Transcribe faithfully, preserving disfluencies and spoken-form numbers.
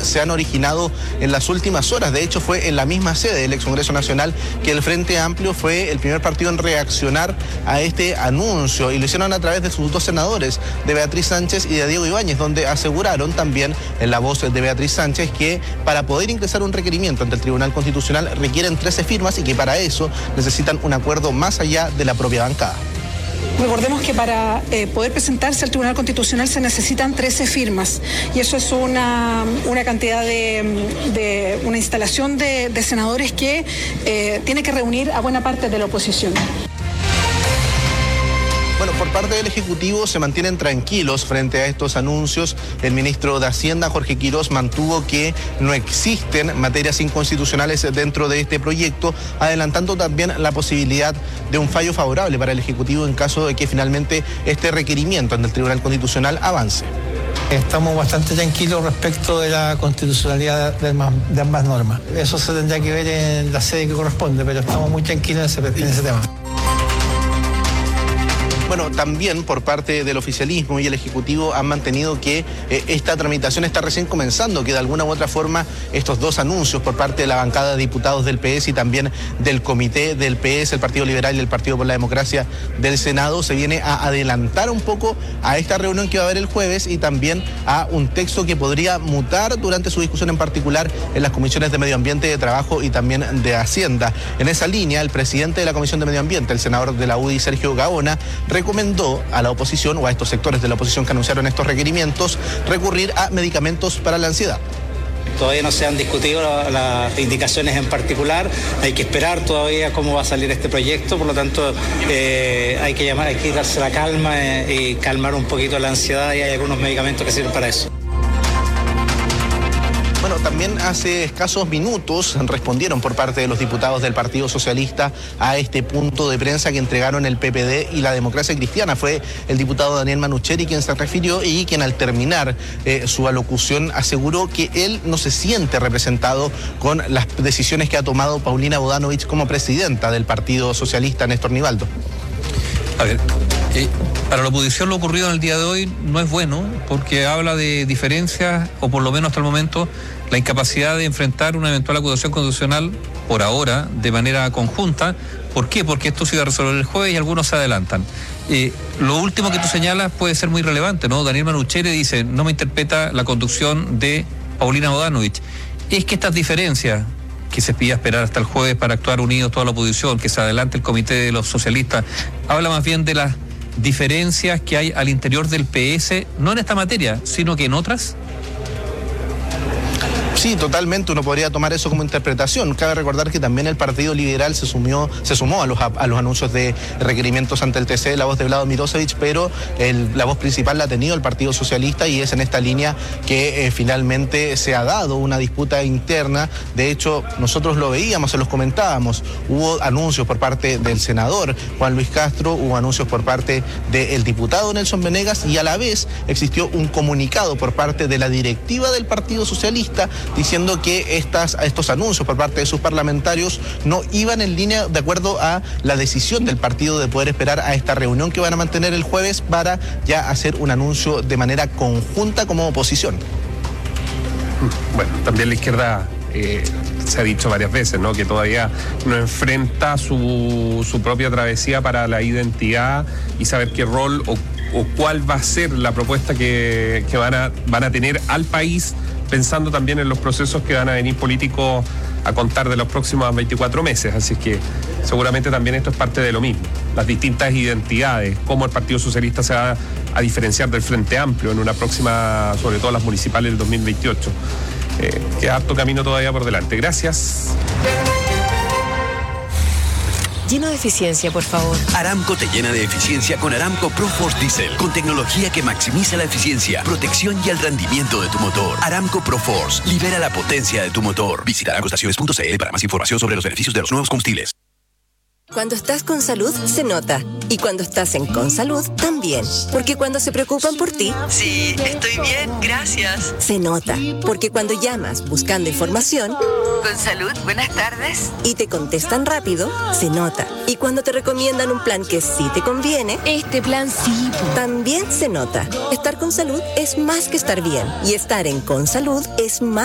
se han originado en las últimas horas. De hecho, fue en la misma sede del ex Congreso Nacional que el Frente Amplio fue el primer partido en reaccionar a este anuncio, y lo hicieron a través de sus dos senadores, de Beatriz Sánchez y de Diego Ibáñez, donde aseguraron también en la voz de Beatriz Sánchez que para poder ingresar un requerimiento ante el Tribunal Constitucional requieren trece firmas y que para eso necesitan un acuerdo más allá de la propia bancada. Recordemos que para eh, poder presentarse al Tribunal Constitucional se necesitan trece firmas, y eso es una, una cantidad de, de una instalación de, de senadores que eh, tiene que reunir a buena parte de la oposición. Bueno, por parte del Ejecutivo se mantienen tranquilos frente a estos anuncios. El ministro de Hacienda, Jorge Quirós, mantuvo que no existen materias inconstitucionales dentro de este proyecto, adelantando también la posibilidad de un fallo favorable para el Ejecutivo en caso de que finalmente este requerimiento ante el Tribunal Constitucional avance. Estamos bastante tranquilos respecto de la constitucionalidad de ambas, de ambas normas. Eso se tendrá que ver en la sede que corresponde, pero estamos muy tranquilos en ese, en ese tema. Bueno, también por parte del oficialismo y el Ejecutivo han mantenido que eh, esta tramitación está recién comenzando, que de alguna u otra forma estos dos anuncios por parte de la bancada de diputados del P S y también del comité del P S, el Partido Liberal y el Partido por la Democracia del Senado, se viene a adelantar un poco a esta reunión que va a haber el jueves y también a un texto que podría mutar durante su discusión, en particular en las comisiones de Medio Ambiente, de Trabajo y también de Hacienda. En esa línea, el presidente de la Comisión de Medio Ambiente, el senador de la U D I, Sergio Gaona, recomendó a la oposición o a estos sectores de la oposición que anunciaron estos requerimientos recurrir a medicamentos para la ansiedad. Todavía no se han discutido las indicaciones en particular, hay que esperar todavía cómo va a salir este proyecto, por lo tanto eh, hay que llamar, hay que darse la calma eh, y calmar un poquito la ansiedad, y hay algunos medicamentos que sirven para eso. Bueno, también hace escasos minutos respondieron por parte de los diputados del Partido Socialista a este punto de prensa que entregaron el P P D y la Democracia Cristiana. Fue el diputado Daniel Manucheri quien se refirió y quien al terminar eh, su alocución aseguró que él no se siente representado con las decisiones que ha tomado Paulina Bodanovich como presidenta del Partido Socialista, Néstor Nivaldo. A ver, eh, para la oposición lo ocurrido en el día de hoy no es bueno, porque habla de diferencias, o por lo menos hasta el momento, la incapacidad de enfrentar una eventual acusación constitucional, por ahora, de manera conjunta. ¿Por qué? Porque esto se iba a resolver el jueves y algunos se adelantan. Eh, lo último que tú señalas puede ser muy relevante, ¿no? Daniel Manucheri dice, no me interpreta la conducción de Paulina Bodanovich. Es que estas diferencias, que se pida esperar hasta el jueves para actuar unidos toda la oposición, que se adelante el comité de los socialistas, habla más bien de las diferencias que hay al interior del P S, no en esta materia, sino que en otras. Sí, totalmente, uno podría tomar eso como interpretación. Cabe recordar que también el Partido Liberal se sumió, se sumó a los, a los anuncios de requerimientos ante el T C, la voz de Vlado Mirosevich, pero el, la voz principal la ha tenido el Partido Socialista, y es en esta línea que eh, finalmente se ha dado una disputa interna. De hecho, nosotros lo veíamos, se los comentábamos, hubo anuncios por parte del senador Juan Luis Castro, hubo anuncios por parte del diputado Nelson Venegas, y a la vez existió un comunicado por parte de la directiva del Partido Socialista diciendo que estas, estos anuncios por parte de sus parlamentarios no iban en línea de acuerdo a la decisión del partido de poder esperar a esta reunión que van a mantener el jueves para ya hacer un anuncio de manera conjunta como oposición. Bueno, también la izquierda eh, se ha dicho varias veces, ¿no?, que todavía no enfrenta su, su propia travesía para la identidad y saber qué rol o, o cuál va a ser la propuesta que, que van a, van a tener al país, pensando también en los procesos que van a venir políticos a contar de los próximos veinticuatro meses. Así es que seguramente también esto es parte de lo mismo, las distintas identidades, cómo el Partido Socialista se va a diferenciar del Frente Amplio en una próxima, sobre todo las municipales del dos mil veintiocho. Eh, queda harto camino todavía por delante. Gracias. Lleno de eficiencia, por favor. Aramco te llena de eficiencia con Aramco ProForce Diesel, con tecnología que maximiza la eficiencia, protección y el rendimiento de tu motor. Aramco ProForce, libera la potencia de tu motor. Visita aramco estaciones punto c l para más información sobre los beneficios de los nuevos combustibles. Cuando estás con salud, se nota. Y cuando estás en Consalud, también. Porque cuando se preocupan por ti... Sí, estoy bien, gracias. Se nota. Porque cuando llamas buscando información... Consalud, buenas tardes. Y te contestan rápido, se nota. Y cuando te recomiendan un plan que sí te conviene... Este plan sí. También se nota. Estar con salud es más que estar bien. Y estar en Consalud es más